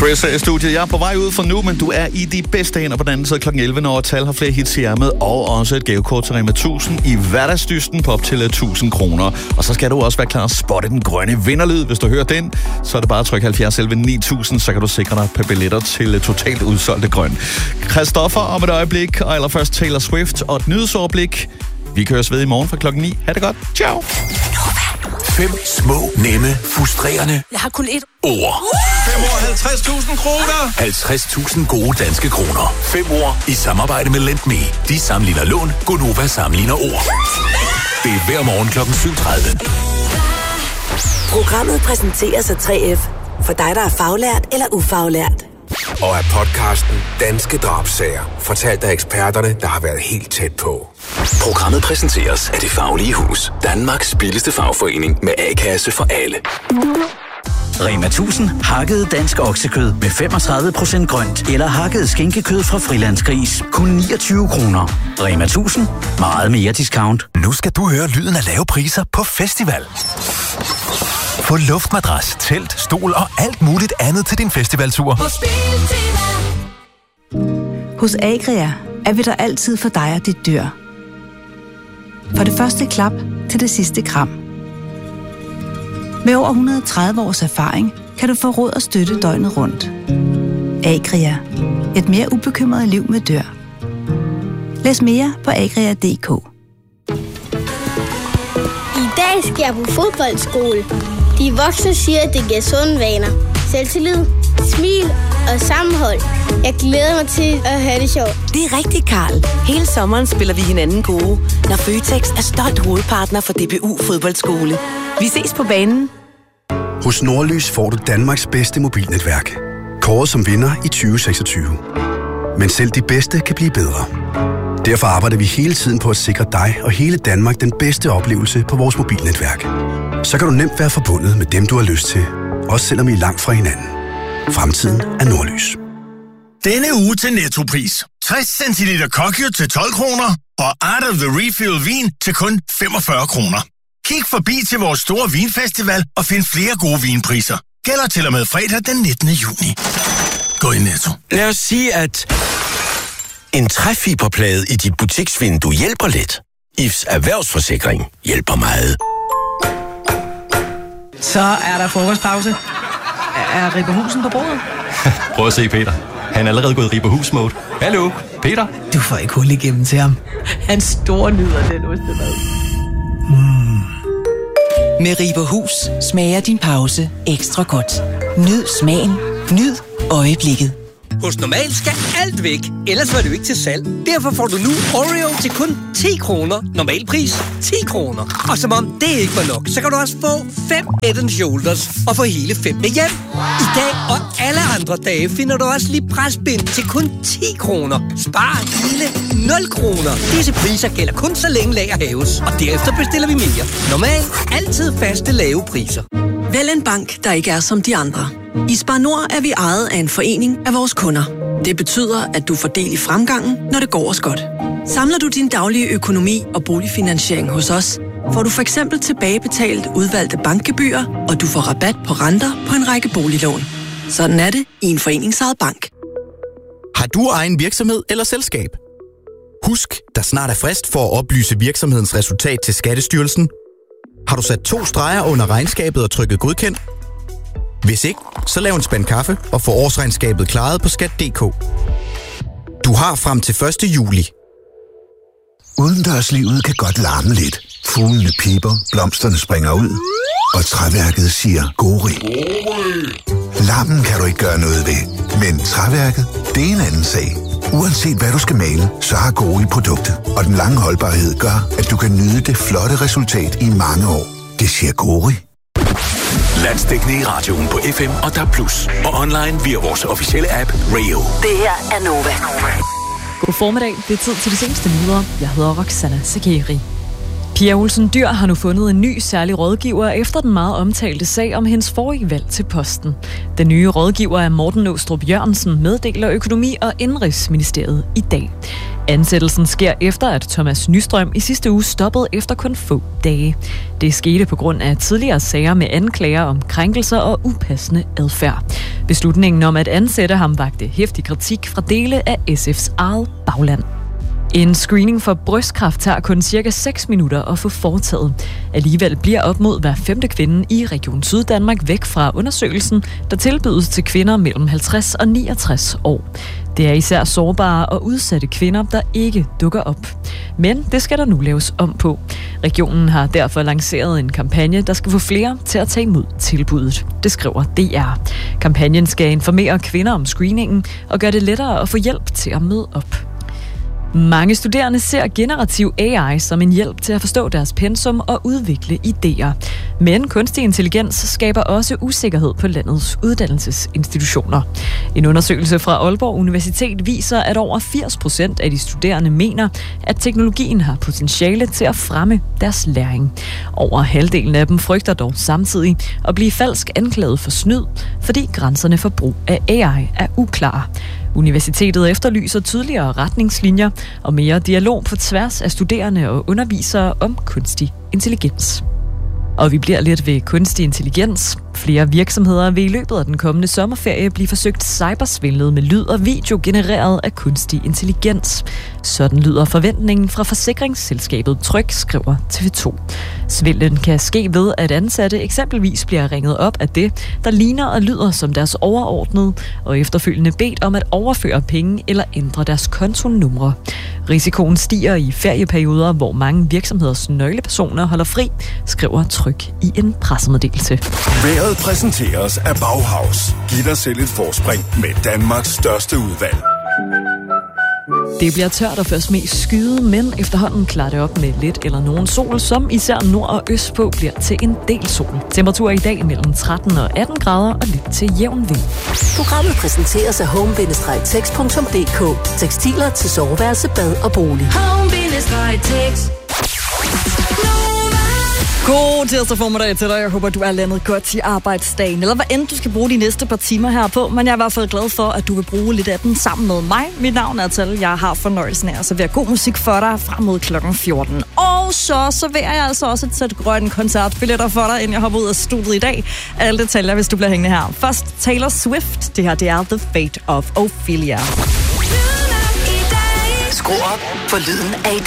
Chris er i studiet. Jeg er på vej ud for nu, men du er i de bedste hænder på den anden side kl. 11, når Tal har flere hits i ærmet, og også et gavekort til Rema 1000 i hverdagsdysten på op til 1000 kroner. Og så skal du også være klar at spotte den grønne vinderlyd. Hvis du hører den, så er det bare at trykke 70 11 9000, så kan du sikre dig på billetter til totalt udsolgte grøn. Christoffer om et øjeblik, og allerførst Taylor Swift og et nyhedsoverblik. Vi køres ved i morgen fra klokken 9. Ha' det godt. Ciao. 5 små, nemme, frustrerende. Jeg har kun ét ord. 5 år, 50.000 kroner. 50.000 gode danske kroner. 5 ord i samarbejde med Lend.Me. De sammenligner lån, Gonova sammenligner ord. Det er hver morgen kl. 7:30. Programmet præsenteres af 3F. For dig, der er faglært eller ufaglært. Og af podcasten Danske Drabssager, fortalt af eksperterne, der har været helt tæt på. Programmet præsenteres af Det Faglige Hus. Danmarks billigste fagforening med A-kasse for alle. Rema 1000 hakket dansk oksekød med 35% grønt, eller hakket skinkekød fra Frilandsgris. Kun 29 kroner. Rema 1000. Meget mere discount. Nu skal du høre lyden af lave priser på festival. Få luftmadras, telt, stol og alt muligt andet til din festivaltur. Hos Agria er vi der altid for dig og dit dyr. Fra det første klap til det sidste kram. Med over 130 års erfaring kan du få råd og støtte døgnet rundt. Agria. Et mere ubekymret liv med dyr. Læs mere på agria.dk. I dag skal jeg på fodboldskole. De voksne siger, at det giver sunde vaner. Selvtillid, smil og sammenhold. Jeg glæder mig til at have det sjovt. Det er rigtigt, Karl. Hele sommeren spiller vi hinanden gode, når Føtex er stolt hovedpartner for DBU Fodboldskole. Vi ses på banen. Hos Nordlys får du Danmarks bedste mobilnetværk. Kåret som vinder i 2026. Men selv de bedste kan blive bedre. Derfor arbejder vi hele tiden på at sikre dig og hele Danmark den bedste oplevelse på vores mobilnetværk. Så kan du nemt være forbundet med dem, du har lyst til. Også selvom I er langt fra hinanden. Fremtiden er Nordlys. Denne uge til Nettopris. 60 cl Kokyo til 12 kroner, og Art of the Refill vin til kun 45 kroner. Kig forbi til vores store vinfestival og find flere gode vinpriser. Gælder til og med fredag den 19. juni. Gå i Netto. Lad os sige, at en træfiberplade i dit butiksvindue hjælper lidt. IFS erhvervsforsikring hjælper meget. Så er der frokostpause. Er Ribberhusen på bordet? Prøv at se, Peter. Han er allerede gået i Ribberhus-mode. Hallo, Peter? Du får ikke hul igennem til ham. Han store nyder den ostemad. Med Ribberhus smager din pause ekstra godt. Nyd smagen. Nyd øjeblikket. Hos Normal skal alt væk, ellers var det jo ikke til salg. Derfor får du nu Oreo til kun 10 kroner. Normalpris 10 kroner. Og som om det ikke var nok, så kan du også få 5 Head & Shoulders og få hele 5 med hjem. I dag og alle andre dage finder du også lige presbind til kun 10 kroner. Spar hele 0 kroner. Disse priser gælder kun så længe lager hæves, og derefter bestiller vi mere. Normal. Altid faste lave priser. Vælg en bank, der ikke er som de andre. I Spar Nord er vi ejet af en forening af vores kunder. Det betyder, at du får del i fremgangen, når det går os godt. Samler du din daglige økonomi og boligfinansiering hos os, får du for eksempel tilbagebetalt udvalgte bankgebyrer, og du får rabat på renter på en række boliglån. Sådan er det i en foreningsejet bank. Har du egen virksomhed eller selskab? Husk, der snart er frist for at oplyse virksomhedens resultat til Skattestyrelsen. Har du sat 2 streger under regnskabet og trykket godkendt? Hvis ikke, så lav en spand kaffe og få årsregnskabet klaret på skat.dk. Du har frem til 1. juli. Udendørslivet kan godt larme lidt. Fuglene piper, blomsterne springer ud, og træværket siger gori. Larmen kan du ikke gøre noget ved, men træværket, det er en anden sag. Uanset hvad du skal male, så har Gori produktet, og den lange holdbarhed gør, at du kan nyde det flotte resultat i mange år. Det siger Gori. Landsdækkende i radioen på FM og DAB+, og online via vores officielle app Rio. Det her er Nova. God formiddag, det er tid til de seneste nyheder. Jeg hedder Roxanna Sakeri. Pia Olsen Dyhr har nu fundet en ny særlig rådgiver efter den meget omtalte sag om hendes forrige valg til posten. Den nye rådgiver er Morten Åstrup Jørgensen, meddeler Økonomi- og Indenrigsministeriet i dag. Ansættelsen sker efter, at Thomas Nystrøm i sidste uge stoppede efter kun få dage. Det skete på grund af tidligere sager med anklager om krænkelser og upassende adfærd. Beslutningen om at ansætte ham vakte heftig kritik fra dele af SF's eget bagland. En screening for brystkræft tager kun cirka 6 minutter at få foretaget. Alligevel bliver op mod hver 5. kvinde i Region Syddanmark væk fra undersøgelsen, der tilbydes til kvinder mellem 50 og 69 år. Det er især sårbare og udsatte kvinder, der ikke dukker op. Men det skal der nu laves om på. Regionen har derfor lanceret en kampagne, der skal få flere til at tage imod tilbuddet. Det skriver DR. Kampagnen skal informere kvinder om screeningen og gøre det lettere at få hjælp til at møde op. Mange studerende ser generativ AI som en hjælp til at forstå deres pensum og udvikle idéer. Men kunstig intelligens skaber også usikkerhed på landets uddannelsesinstitutioner. En undersøgelse fra Aalborg Universitet viser, at over 80% af de studerende mener, at teknologien har potentiale til at fremme deres læring. Over halvdelen af dem frygter dog samtidig at blive falsk anklaget for snyd, fordi grænserne for brug af AI er uklare. Universitetet efterlyser tydeligere retningslinjer og mere dialog på tværs af studerende og undervisere om kunstig intelligens. Og vi bliver lidt ved kunstig intelligens. Flere virksomheder vil i løbet af den kommende sommerferie blive forsøgt cybersvindlet med lyd og video genereret af kunstig intelligens. Sådan lyder forventningen fra forsikringsselskabet Tryg, skriver TV2. Svindlen kan ske ved, at ansatte eksempelvis bliver ringet op af det, der ligner og lyder som deres overordnede, og efterfølgende bedt om at overføre penge eller ændre deres kontonumre. Risikoen stiger i ferieperioder, hvor mange virksomheders nøglepersoner holder fri, skriver Tryg i en pressemeddelelse. Vejret præsenteres af Bauhaus. Giv dig selv et forspring med Danmarks største udvalg. Det bliver tørt og først mest skyet, men efterhånden klarer det op med lidt eller nogen sol, som især nord og østpå bliver til en del sol. Temperatur i dag mellem 13 og 18 grader og lidt til jævn vind. Programmet præsenteres af home-tex.dk. Tekstiler til soveværelse, bad og bolig. Home-tex. God tirsdag formiddag til dig. Jeg håber, du er landet godt i arbejdsdagen, eller hvad end du skal bruge de næste par timer her på. Men jeg er i hvert fald glad for, at du vil bruge lidt af den sammen med mig. Mit navn er Tal. Jeg har fornøjelsen af at servere god musik for dig frem mod klokken 14. Og så serverer jeg altså også et sæt grønne koncertbilletter for dig, inden jeg hopper ud af studiet i dag. Alle detaljer, hvis du bliver hængende her. Først Taylor Swift. Det her, det er The Fate of Ophelia. Skru op for lyden af